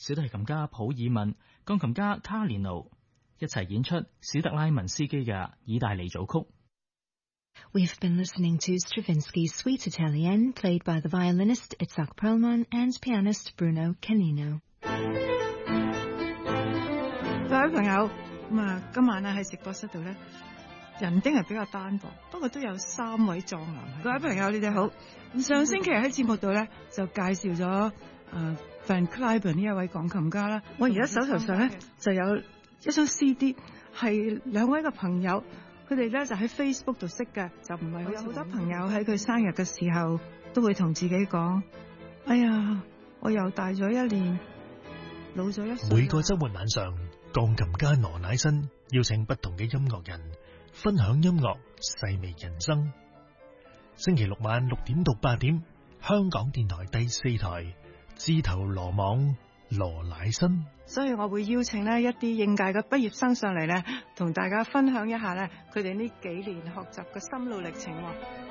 小提琴家普爾文、鋼琴家卡連奴一齊演出史特拉文斯基嘅意大利組曲。 We've been listening to Stravinsky's Suite Italienne, played by the violinist Itzhak Perlman and pianist Bruno Canino. 各位朋友，今晚喺直播室度咧，人丁係比較單薄，不過都有3位壯男。各位朋友，你哋好。上星期喺節目度咧就介紹咗Van Cliburn 呢一位鋼琴家啦。我而家手頭上咧就有一張 CD， 係2位嘅朋友。佢哋咧就喺 Facebook 度識嘅，就唔係有好多朋友喺佢生日嘅時候都會同自己講：哎呀，我又大咗1年，老咗1歲。 每個週末晚上，鋼琴家羅乃新邀請不同嘅音樂人分享音樂，細味人生。星期六晚6點到8點，香港電台第4台，自投羅網。羅乃新， 所以我會邀請呢一啲應屆嘅畢業生上嚟呢，同大家分享一下呢佢哋呢幾年學習嘅心路歷程。